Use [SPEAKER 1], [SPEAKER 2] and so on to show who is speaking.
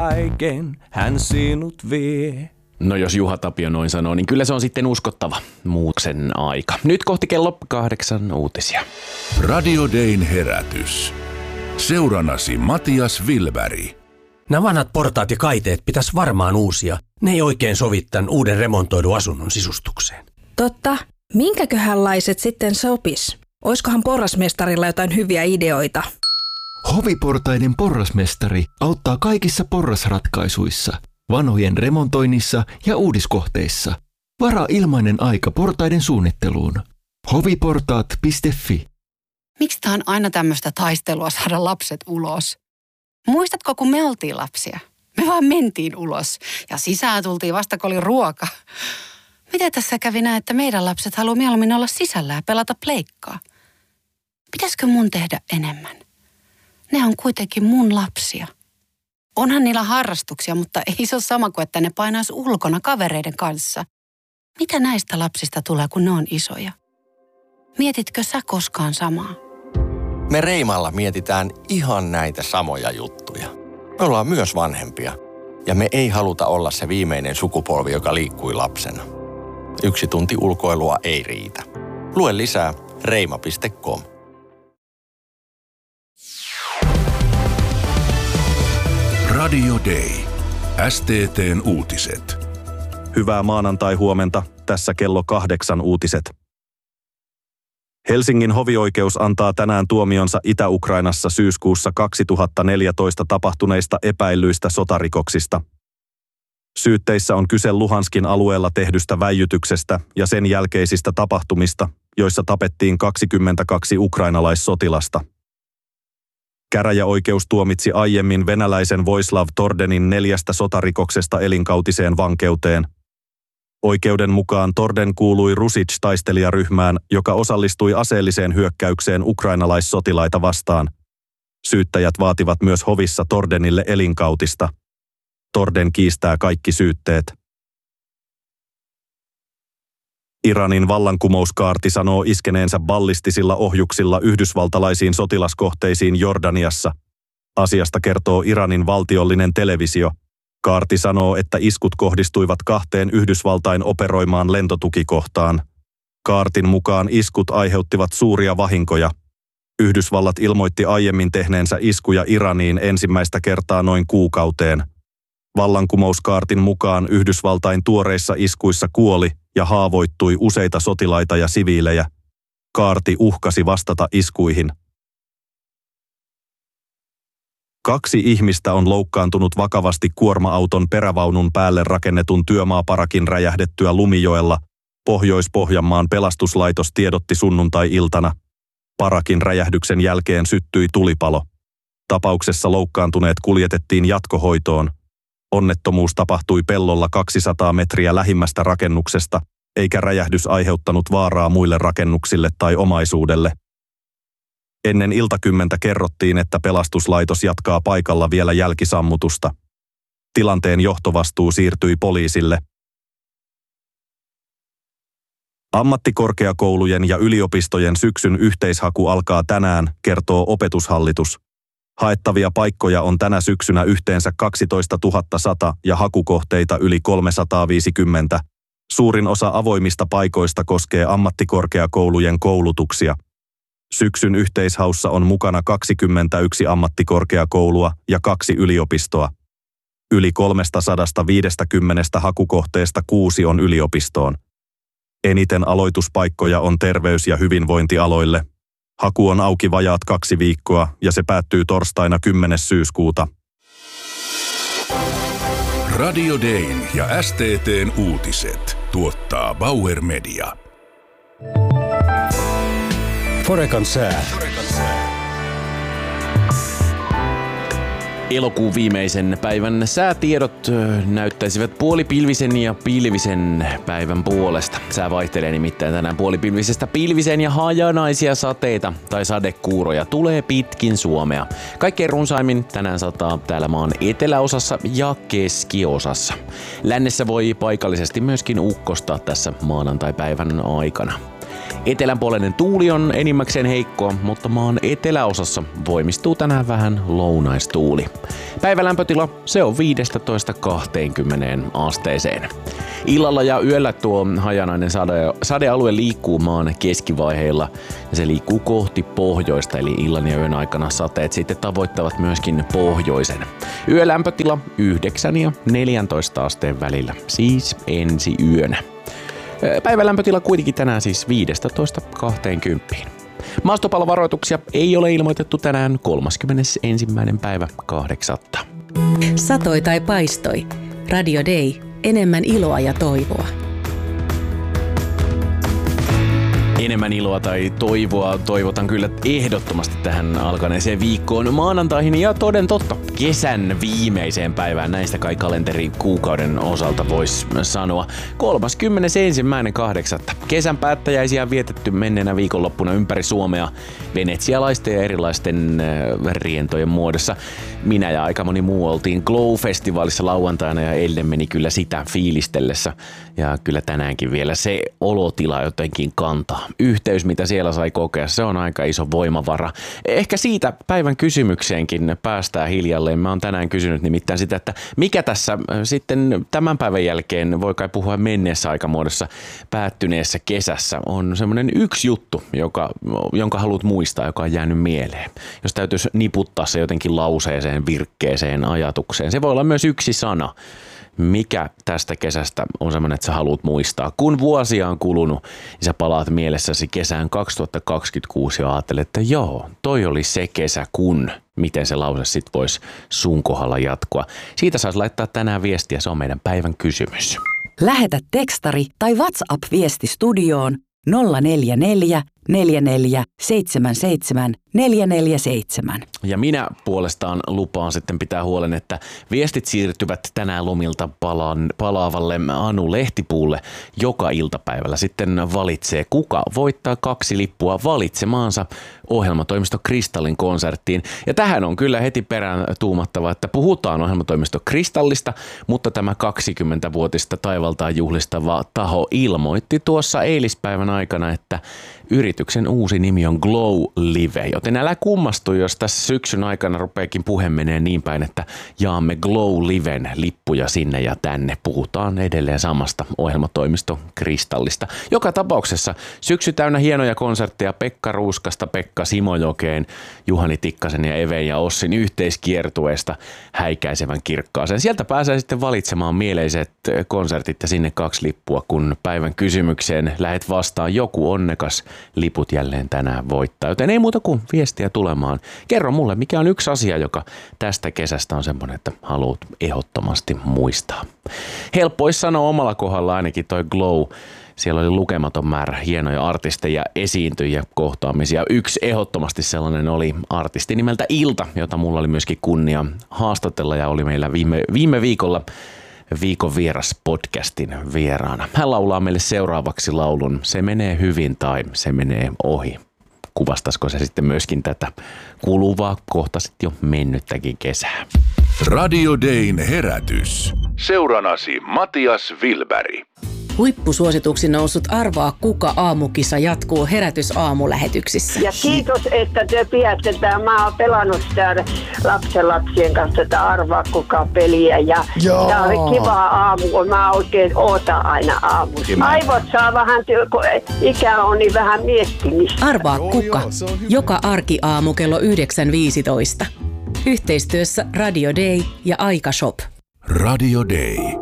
[SPEAKER 1] Kaiken hän sinut vie.
[SPEAKER 2] No jos Juha Tapio noin sanoo, niin kyllä se on sitten uskottava muutoksen aika. Nyt kohti kello 8 uutisia.
[SPEAKER 3] Radio Dayn herätys. Seurannasi Matias Wilberg.
[SPEAKER 4] Nämä vanhat portaat ja kaiteet pitäisi varmaan uusia. Ne ei oikein sovi tämän uuden remontoidun asunnon sisustukseen.
[SPEAKER 5] Totta. Minkäköhänlaiset sitten sopis? Oiskohan porrasmestarilla jotain hyviä ideoita?
[SPEAKER 6] Hoviportaiden porrasmestari auttaa kaikissa porrasratkaisuissa, vanhojen remontoinnissa ja uudiskohteissa. Varaa ilmainen aika portaiden suunnitteluun. hoviportaat.fi.
[SPEAKER 7] Miksi tää on aina tämmöistä taistelua saada lapset ulos? Muistatko, kun me oltiin lapsia? Me vaan mentiin ulos ja sisään tultiin vasta, kun oli ruoka. Miten tässä kävi näin, että meidän lapset haluaa mieluummin olla sisällä ja pelata pleikkaa? Pitäisikö mun tehdä enemmän? Ne on kuitenkin mun lapsia. Onhan niillä harrastuksia, mutta ei se ole sama kuin, että ne painaisi ulkona kavereiden kanssa. Mitä näistä lapsista tulee, kun ne on isoja? Mietitkö sä koskaan samaa?
[SPEAKER 8] Me Reimalla mietitään ihan näitä samoja juttuja. Me ollaan myös vanhempia ja me ei haluta olla se viimeinen sukupolvi, joka liikkui lapsena. 1 tunti ulkoilua ei riitä. Lue lisää reima.com.
[SPEAKER 3] Radio Day. STT:n uutiset.
[SPEAKER 1] Hyvää maanantai-huomenta. Tässä kello 8 uutiset. Helsingin hovioikeus antaa tänään tuomionsa Itä-Ukrainassa syyskuussa 2014 tapahtuneista epäillyistä sotarikoksista. Syytteissä on kyse Luhanskin alueella tehdystä väijytyksestä ja sen jälkeisistä tapahtumista, joissa tapettiin 22 ukrainalaissotilasta. Käräjäoikeus tuomitsi aiemmin venäläisen Voislav Tordenin 4 sotarikoksesta elinkautiseen vankeuteen. Oikeuden mukaan Torden kuului Rusic-taistelijaryhmään, joka osallistui aseelliseen hyökkäykseen ukrainalaissotilaita vastaan. Syyttäjät vaativat myös hovissa Tordenille elinkautista. Torden kiistää kaikki syytteet. Iranin vallankumouskaarti sanoo iskeneensä ballistisilla ohjuksilla yhdysvaltalaisiin sotilaskohteisiin Jordaniassa. Asiasta kertoo Iranin valtiollinen televisio. Kaarti sanoo, että iskut kohdistuivat 2 Yhdysvaltain operoimaan lentotukikohtaan. Kaartin mukaan iskut aiheuttivat suuria vahinkoja. Yhdysvallat ilmoitti aiemmin tehneensä iskuja Iraniin ensimmäistä kertaa noin kuukauteen. Vallankumouskaartin mukaan Yhdysvaltain tuoreissa iskuissa kuoli ja haavoittui useita sotilaita ja siviilejä. Kaarti uhkasi vastata iskuihin. 2 ihmistä on loukkaantunut vakavasti kuorma-auton perävaunun päälle rakennetun työmaaparakin räjähdettyä Lumijoella. Pohjois-Pohjanmaan pelastuslaitos tiedotti sunnuntai-iltana. Parakin räjähdyksen jälkeen syttyi tulipalo. Tapauksessa loukkaantuneet kuljetettiin jatkohoitoon. Onnettomuus tapahtui pellolla 200 metriä lähimmästä rakennuksesta, eikä räjähdys aiheuttanut vaaraa muille rakennuksille tai omaisuudelle. Ennen iltakymmentä kerrottiin, että pelastuslaitos jatkaa paikalla vielä jälkisammutusta. Tilanteen johtovastuu siirtyi poliisille. Ammattikorkeakoulujen ja yliopistojen syksyn yhteishaku alkaa tänään, kertoo Opetushallitus. Haettavia paikkoja on tänä syksynä yhteensä 12 100 ja hakukohteita yli 350. Suurin osa avoimista paikoista koskee ammattikorkeakoulujen koulutuksia. Syksyn yhteishaussa on mukana 21 ammattikorkeakoulua ja 2 yliopistoa. Yli 350 hakukohteesta 6 on yliopistoon. Eniten aloituspaikkoja on terveys- ja hyvinvointialoille. Haku on auki vajaat 2 viikkoa ja se päättyy torstaina 10. syyskuuta.
[SPEAKER 3] Radio Dayn ja STT:n uutiset tuottaa Bauer Media.
[SPEAKER 4] Forekan sää.
[SPEAKER 2] Elokuun viimeisen päivän säätiedot näyttäisivät puolipilvisen ja pilvisen päivän puolesta. Sää vaihtelee nimittäin tänään puolipilvisestä pilviseen ja hajanaisia sateita tai sadekuuroja tulee pitkin Suomea. Kaikkein runsaimmin tänään sataa täällä maan eteläosassa ja keskiosassa. Lännessä voi paikallisesti myöskin ukkostaa tässä maanantaipäivän aikana. Etelänpuoleinen tuuli on enimmäkseen heikkoa, mutta maan eteläosassa voimistuu tänään vähän lounaistuuli. Päivälämpötila se on 15-20 asteeseen. Illalla ja yöllä tuo hajanainen sadealue liikkuu maan keskivaiheilla ja se liikkuu kohti pohjoista, eli illan ja yön aikana sateet sitten tavoittavat myöskin pohjoisen. Yölämpötila 9 ja 14 asteen välillä, siis ensi yönä. Päivälämpötila kuitenkin tänään siis 15-20. Maastopalovaroituksia ei ole ilmoitettu tänään 31.8.
[SPEAKER 9] Satoi tai paistoi. Radio Day. Enemmän iloa ja toivoa.
[SPEAKER 2] Enemmän iloa tai toivoa toivotan kyllä ehdottomasti tähän alkaneeseen viikkoon maanantaihin ja toden totta kesän viimeiseen päivään. Näistä kai kalenterikuukauden osalta voisi sanoa. 31.8. Kesän päättäjäisiä vietetty menneenä viikonloppuna ympäri Suomea venetsialaisten ja erilaisten rientojen muodossa. Minä ja aika moni muu oltiin Glow-festivaalissa lauantaina ja eilen meni kyllä sitä fiilistellessä. Ja kyllä tänäänkin vielä se olotila jotenkin kantaa. Yhteys, mitä siellä sai kokea, se on aika iso voimavara. Ehkä siitä päivän kysymykseenkin päästään hiljalleen. Mä oon tänään kysynyt nimittäin sitä, että mikä tässä sitten tämän päivän jälkeen, voi kai puhua menneessä aikamuodossa, päättyneessä kesässä, on semmoinen yksi juttu, jonka haluat muistaa, joka on jäänyt mieleen. Jos täytyisi niputtaa se jotenkin lauseeseen, virkkeeseen, ajatukseen. Se voi olla myös yksi sana. Mikä tästä kesästä on semmoinen, että sä haluat muistaa? Kun vuosia on kulunut, niin sä palaat mielessäsi kesään 2026 ja ajattelet, että joo, toi oli se kesä, kun miten se lause sit voisi sun kohdalla jatkua. Siitä saisi laittaa tänään viestiä, se on meidän päivän kysymys.
[SPEAKER 9] Lähetä tekstari tai WhatsApp-viesti studioon 044 44 77 447.
[SPEAKER 2] Ja minä puolestaan lupaan sitten pitää huolen, että viestit siirtyvät tänään lomilta palaavalle Anu Lehtipuulle joka iltapäivällä. Sitten valitsee, kuka voittaa 2 lippua valitsemaansa ohjelmatoimisto Kristallin konserttiin. Ja tähän on kyllä heti perään tuumattava, että puhutaan ohjelmatoimisto Kristallista, mutta tämä 20-vuotista taivaltaan juhlistava taho ilmoitti tuossa eilispäivän aikana, että yrityksen uusi nimi on Glow Live, joten älä kummastu, jos tässä syksyn aikana rupeekin puhe menee niin päin, että jaamme Glow Liven lippuja sinne ja tänne. Puhutaan edelleen samasta ohjelmatoimisto Kristallista. Joka tapauksessa syksy täynnä hienoja konsertteja Pekka Ruuskasta, Pekka Simojokeen, Juhani Tikkasen ja Even ja Ossin yhteiskiertueesta häikäisevän kirkkaaseen. Sieltä pääsee sitten valitsemaan mieleiset konsertit ja sinne 2 lippua, kun päivän kysymykseen lähet vastaan joku onnekas liput jälleen tänään voittaa. Joten ei muuta kuin viestiä tulemaan. Kerro mulle, mikä on yksi asia, joka tästä kesästä on semmoinen, että haluat ehdottomasti muistaa. Helppo olisi sanoa omalla kohdalla ainakin toi Glow. Siellä oli lukematon määrä hienoja artisteja, esiintyjiä, kohtaamisia. Yksi ehdottomasti sellainen oli artisti nimeltä Ilta, jota mulla oli myöskin kunnia haastatella ja oli meillä viime viikolla Viikon vieras podcastin vieraana. Hän laulaa meille seuraavaksi laulun Se menee hyvin tai Se menee ohi. Kuvastaisiko se sitten myöskin tätä kuluvaa, kohta sitten jo mennyttäkin kesää?
[SPEAKER 3] Radio Dayn herätys. Seuranasi Matias Wilberg.
[SPEAKER 9] Huippusuosituksi noussut Arvaa kuka -aamukisa jatkuu Herätys-aamulähetyksissä.
[SPEAKER 10] Ja kiitos, että te pidätte tätä. Mä oon pelannut sitä lapsien kanssa tätä Arvaa kuka -peliä. Ja tää oli kiva aamu, kun mä oikein ootan aina aamussa. Aivot saa vähän, kun ikä on niin vähän miettimistä.
[SPEAKER 9] Arvaa kuka. Joka arkiaamu kello 9.15. Yhteistyössä Radio Day ja Aikashop.
[SPEAKER 3] Radio Day.